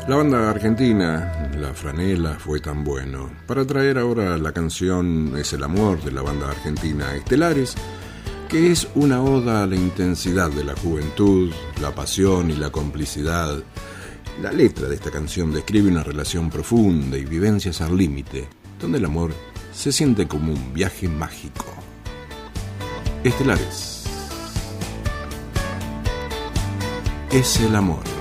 La banda argentina, La Franela, Fue Tan Bueno, para traer ahora la canción Es el Amor de la banda argentina Estelares, que es una oda a la intensidad de la juventud, la pasión y la complicidad. La letra de esta canción describe una relación profunda y vivencias al límite, donde el amor se siente como un viaje mágico. Estelares. Es el amor.